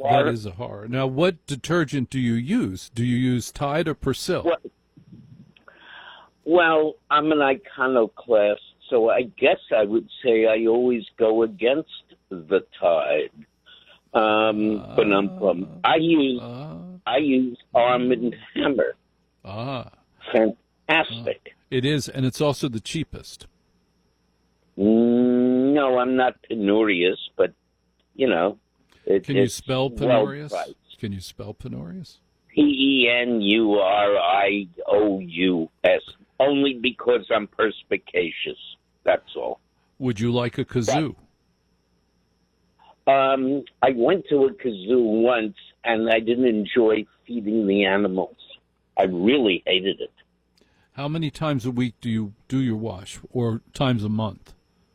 That is a horror. Now, what detergent do you use? Do you use Tide or Persil? Well, I'm an iconoclast, so I guess I would say I always go against the tide. I use Arm & Hammer. Fantastic. It is, and it's also the cheapest. No, I'm not penurious, but, you know. Can you spell penurious? Can you spell penurious? Penurious. Only because I'm perspicacious. That's all. Would you like a kazoo? I went to a kazoo once, and I didn't enjoy feeding the animals. I really hated it. How many times a week do you do your wash, or times a month?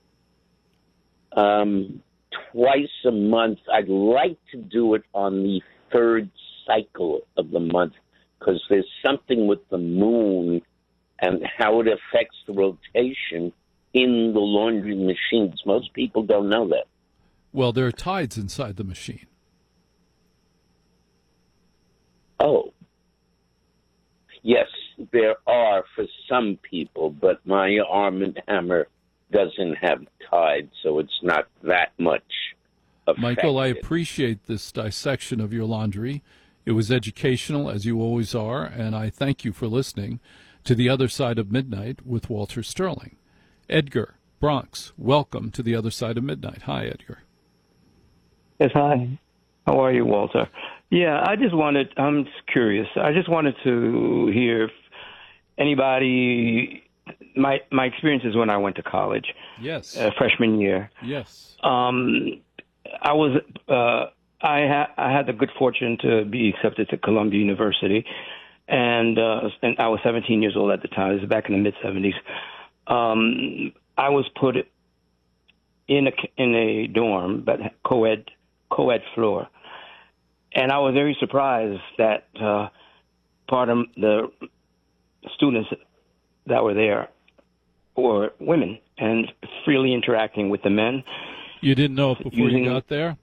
Twice a month. I'd like to do it on the third cycle of the month, because there's something with the moon and how it affects the rotation in the laundry machines. Most people don't know that. Well, there are tides inside the machine. Oh. Yes, there are for some people, but my Arm & Hammer doesn't have Tide, so it's not that much effective. Michael, I appreciate this dissection of your laundry. It was educational, as you always are, and I thank you for listening to The Other Side of Midnight with Walter Sterling. Edgar, Bronx, welcome to The Other Side of Midnight. Hi, Edgar. Yes, hi. How are you, Walter? Yeah, I'm just curious. I just wanted to hear if anybody, my experiences when I went to college. Yes. Freshman year. Yes. I had the good fortune to be accepted to Columbia University, and I was 17 years old at the time. This was back in the mid-'70s. I was put in a dorm, but co-ed floor, and I was very surprised that part of the students that were there were women and freely interacting with the men. You didn't know it before you got there?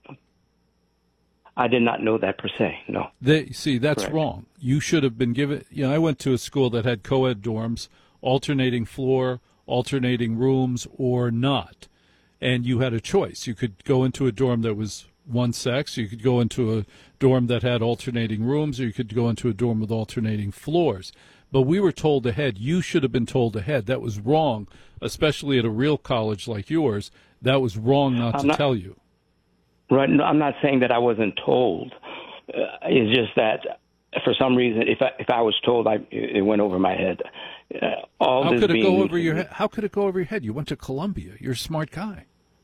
I did not know that per se, no. That's Correct. wrong. You should have been given, I went to a school that had co-ed dorms, alternating floor, alternating rooms, or not. And you had a choice. You could go into a dorm that was one sex, you could go into a dorm that had alternating rooms, or you could go into a dorm with alternating floors. But we were told ahead. You should have been told ahead. That was wrong, especially at a real college like yours. That was wrong not to tell you. Right. No, I'm not saying that I wasn't told. It's just that for some reason, if I was told, it went over my head. How could it go over your head? How could it go over your head? You went to Columbia. You're a smart guy.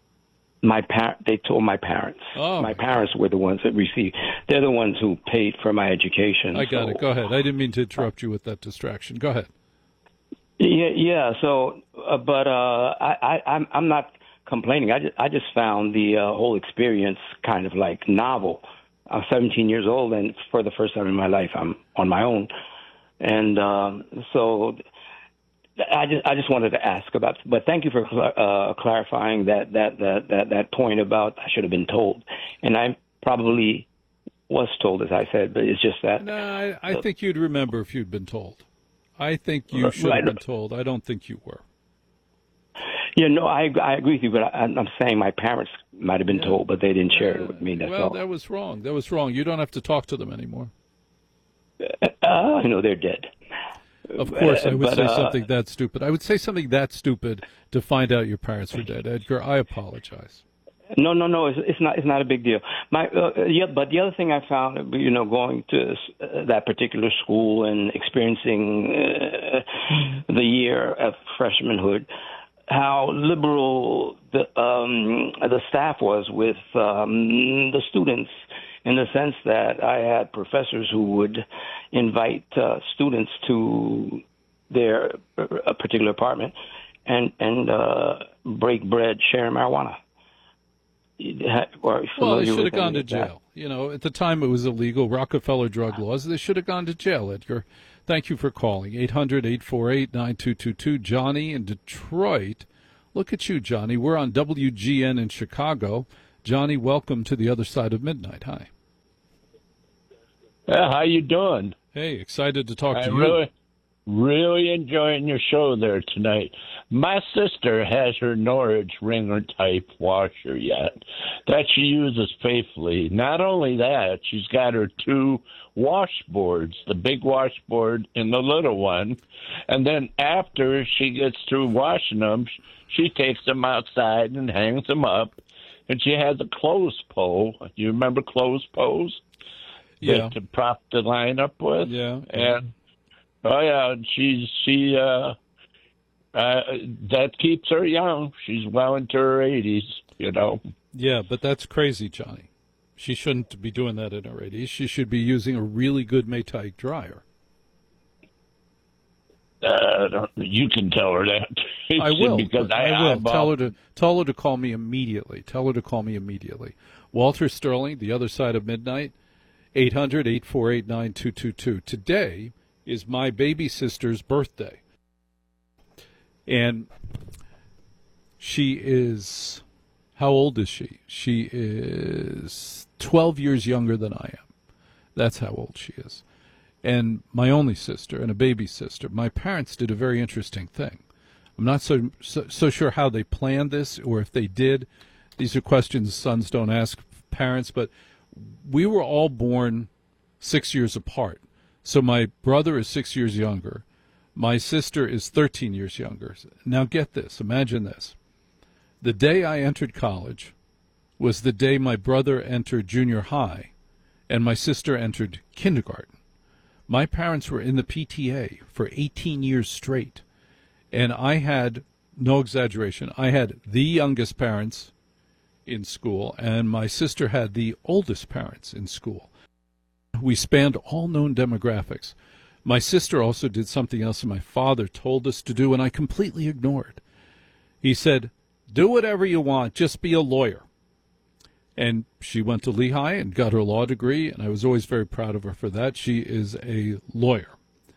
They told my parents. Oh, my parents were the ones that received. They're the ones who paid for my education. I got it. Go ahead. I didn't mean to interrupt you with that distraction. Go ahead. Yeah. So, but I'm not complaining. I just found the whole experience kind of like novel. I'm 17 years old, and for the first time in my life, I'm on my own, and so I just wanted to ask about. But thank you for clarifying that point about I should have been told, and I probably was told, as I said, but it's just that. No, I think you'd remember if you'd been told. I think you should have been told. I don't think you were. Yeah, no, I agree with you, but I'm saying my parents might have been told, but they didn't share it with me. That's all. That was wrong. That was wrong. You don't have to talk to them anymore. They're dead. Of course, I would say something that stupid. I would say something that stupid to find out your parents were dead. Edgar, I apologize. No, it's not a big deal. But the other thing I found, going to that particular school and experiencing the year of freshmanhood, how liberal the staff was with the students, in the sense that I had professors who would invite students to their particular apartment and break bread, sharing marijuana. Well, they should have gone to jail. At the time it was illegal, Rockefeller drug laws. They should have gone to jail, Edgar. Thank you for calling. 800-848-9222. Johnny in Detroit. Look at you, Johnny. We're on WGN in Chicago. Johnny, welcome to The Other Side of Midnight. Hi. How you doing? Hey, excited to talk to I'm you. really enjoying your show there tonight. My sister has her Norwich Ringer type washer yet that she uses faithfully. Not only that, she's got her two washboards, the big washboard and the little one. And then after she gets through washing them, she takes them outside and hangs them up. And she has a clothes pole. You remember clothes poles? Yeah. To prop the line up with. Yeah. And that keeps her young. She's well into her 80s, you know. Yeah, but that's crazy, Johnny. She shouldn't be doing that in her 80s. She should be using a really good Maytag dryer. You can tell her that. I will. Because I will. Tell her to call me immediately. Tell her to call me immediately. Walter Sterling, The Other Side of Midnight, 800-848-9222. Today is my baby sister's birthday. And she is, how old is she? She is 12 years younger than I am. That's how old she is. And my only sister and a baby sister. My parents did a very interesting thing. I'm not so sure how they planned this or if they did. These are questions sons don't ask parents, but we were all born 6 years apart. So my brother is 6 years younger. My sister is 13 years younger. Now get this. Imagine this. The day I entered college was the day my brother entered junior high and my sister entered kindergarten. My parents were in the PTA for 18 years straight. And I had, no exaggeration, I had the youngest parents in school, and my sister had the oldest parents in school. We spanned all known demographics. My sister also did something else that my father told us to do, and I completely ignored. He said, do whatever you want, just be a lawyer. And she went to Lehigh and got her law degree, and I was always very proud of her for that. She is a lawyer.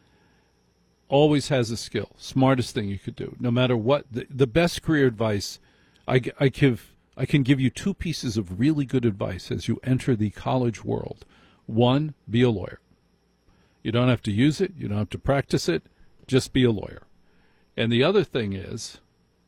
Always has a skill. Smartest thing you could do. No matter what. The best career advice, I can give you two pieces of really good advice as you enter the college world. One, be a lawyer. You don't have to use it. You don't have to practice it. Just be a lawyer. And the other thing is,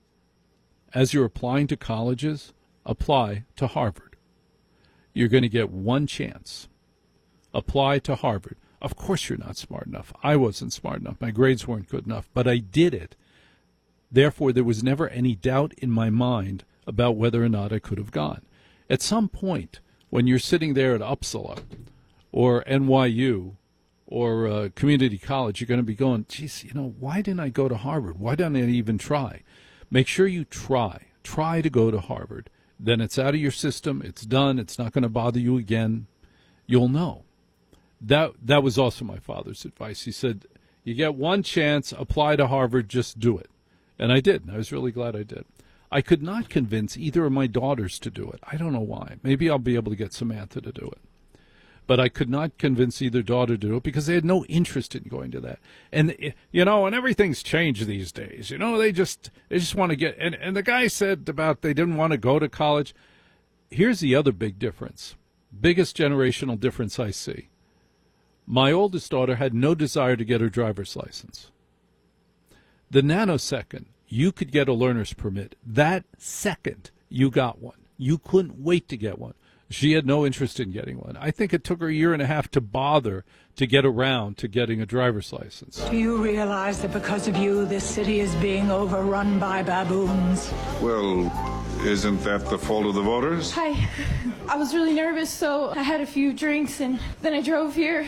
as you're applying to colleges, apply to Harvard. You're going to get one chance. Apply to Harvard. Of course you're not smart enough. I wasn't smart enough. My grades weren't good enough, but I did it. Therefore, there was never any doubt in my mind about whether or not I could have gone. At some point, when you're sitting there at Uppsala or NYU or community college, you're going to be going, geez, why didn't I go to Harvard? Why didn't I even try? Make sure you try. Try to go to Harvard. Then it's out of your system. It's done. It's not going to bother you again. You'll know. That was also my father's advice. He said, you get one chance, apply to Harvard, just do it. And I did, and I was really glad I did. I could not convince either of my daughters to do it. I don't know why. Maybe I'll be able to get Samantha to do it. But I could not convince either daughter to do it because they had no interest in going to that. And, and everything's changed these days. They just want to get, and the guy said about they didn't want to go to college. Here's the other big difference, biggest generational difference I see. My oldest daughter had no desire to get her driver's license. The nanosecond you could get a learner's permit, that second you got one. You couldn't wait to get one. She had no interest in getting one. I think it took her a year and a half to bother to get around to getting a driver's license. Do you realize that because of you, this city is being overrun by baboons? Well, isn't that the fault of the voters? Hi. I was really nervous, so I had a few drinks, and then I drove here.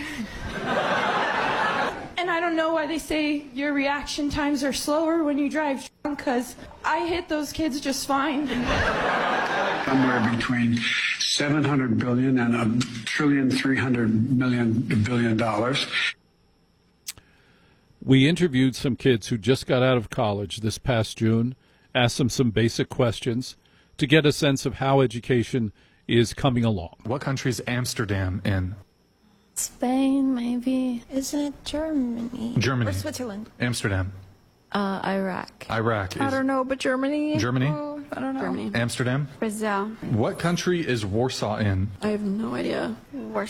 And I don't know why they say your reaction times are slower when you drive drunk, because I hit those kids just fine. Somewhere between $700 billion and $1.3 trillion. We interviewed some kids who just got out of college this past June, asked them some basic questions to get a sense of how education is coming along. What country is Amsterdam in? Spain, maybe. Isn't it Germany? Germany. Or Switzerland? Amsterdam. Iraq. Iraq. I don't know, but Germany? Germany? Oh, I don't know. Germany. Amsterdam. Brazil. What country is Warsaw in? I have no idea. Warsaw.